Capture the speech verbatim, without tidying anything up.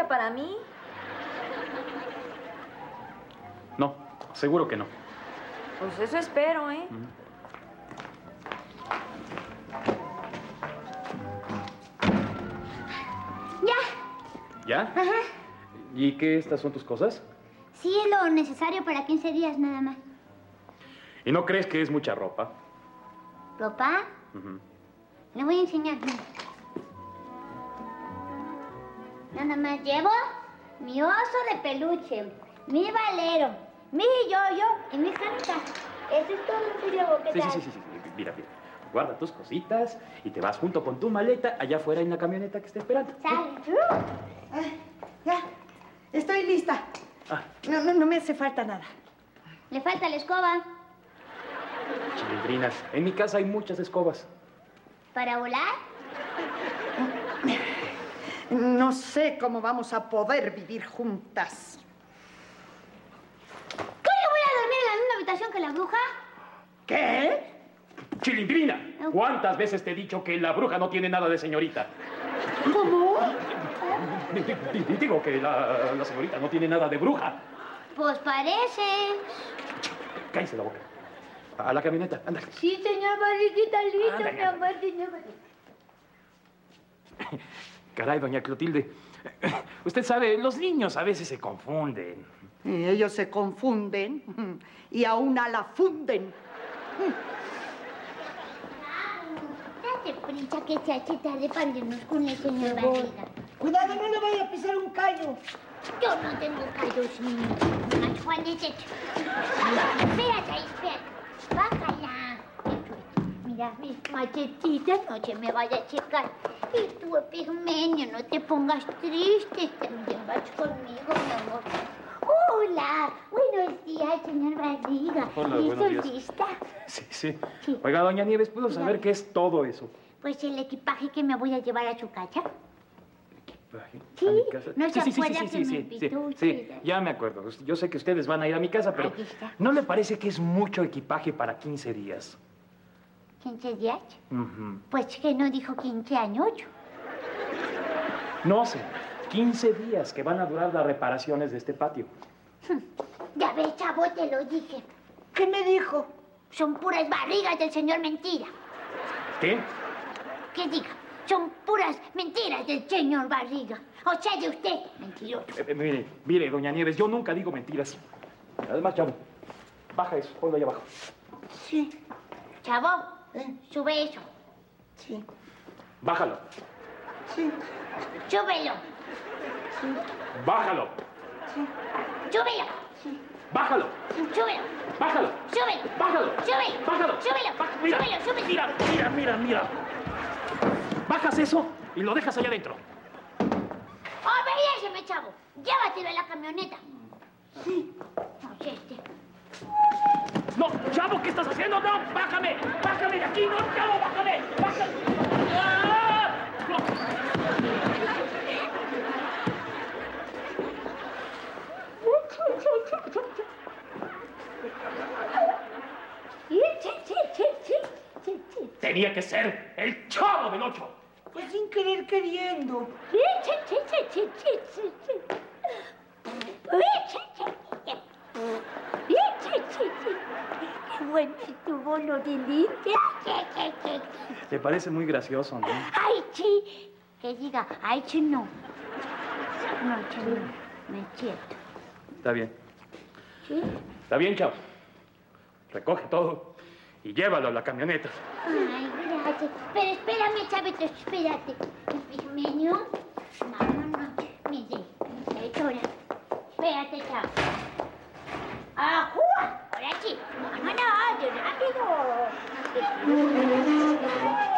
hecha para mí? No, seguro que no. Pues eso espero, ¿eh? Mm. Ya. ¿Ya? Ajá. ¿Y qué? ¿Estas son tus cosas? Sí, es lo necesario para quince días nada más. ¿Y no crees que es mucha ropa? ¿Ropa? Uh-huh. Le voy a enseñar. Nada más llevo mi oso de peluche, mi valero, mi yoyo y mis canicas. Eso es todo lo que llevo. ¿Qué Sí, tal? sí, sí, sí, sí. Mira, mira. Guarda tus cositas y te vas junto con tu maleta allá afuera en la camioneta que está esperando. Sale. Ah, ya, estoy lista. Ah. No, no, no me hace falta nada. Le falta la escoba. Chilindrinas, en mi casa hay muchas escobas. ¿Para volar? No sé cómo vamos a poder vivir juntas. ¿Qué, yo voy a dormir en la misma habitación que la bruja? ¿Qué? Chilindrina, ¿cuántas veces te he dicho que la bruja no tiene nada de señorita? ¿Cómo? Digo que la, la señorita no tiene nada de bruja. Pues parece. Cállese la boca. A la camioneta, ándale. Sí, señor Barriguita, listo, Ándale, mi amor, señor Barriguita. Caray, doña Clotilde. Usted sabe, los niños a veces se confunden. Y ellos se confunden y a una la funden. Date prisa que chachita de pandenos con el señor Barriga. Cuidado, no le vaya a pisar un callo. Yo no tengo callos ni más Juanete. Espérate ahí, espérate. Bájala. Mira, mis machetitas, no se me vaya a checar. Y tú, Epigmenio, no te pongas triste. También vas conmigo, mi amor. Hola, buenos días, señor Barriga. Hola, ¿Listo, buenos días. lista? Sí, sí, Sí. Oiga, doña Nieves, ¿puedo saber Dígame. qué es todo eso? Pues el equipaje que me voy a llevar a su casa. ¿Equipaje? Sí, ¿A mi casa? ¿no se sí, sí, sí, acuerda sí, que sí, me sí, invitó sí, usted? sí, ya me acuerdo. Yo sé que ustedes van a ir a mi casa, pero Ahí está. ¿no le parece que es mucho equipaje para quince días? ¿quince días? Ujú. Pues que no dijo quince años. No sé, quince días que van a durar las reparaciones de este patio. Ya ves, chavo, te lo dije. ¿Qué me dijo? Son puras barrigas del señor Mentira. ¿Qué? ¿Qué diga? Son puras mentiras del señor Barriga. O sea, de usted, mentiroso. Eh, eh, mire, mire, doña Nieves, yo nunca digo mentiras. Además, chavo, baja eso, ponlo ahí abajo. Sí, Chavo, ¿Eh? sube eso. sí, Bájalo, sí, Súbelo. bájalo, Súbelo. bájalo, Súbelo. bájalo, Súbelo. bájalo, Súbelo. bájalo. Súbelo. Baja- mira, Súbelo, súbelo. Mira, mira, mira, mira. Bajas eso y lo dejas allá adentro. Obedéceme, chavo. Llévatelo a la camioneta. Sí. No sé, este. No, chavo, ¿qué estás haciendo? No, bájame, bájame de aquí, no, chavo, bájame, bájame. ¡Ah! No. Tenía que ser el Chavo del Ocho. pues sin querer queriendo. Qué bueno estuvo lo de limpia. Te parece muy gracioso, ¿no? Ay, sí. Que diga, ay, sí, no. No, sí, no. No es cierto. Está bien, ¿Sí? está bien, Chavo. Recoge todo y llévalo a la camioneta. Ay, gracias. Pero espérame, chavito, espérate. Pigmenio. Vámonos. Mire, es hora. Espérate, chavo. ¡Ajúa! Ahora sí. Vámonos, rápido.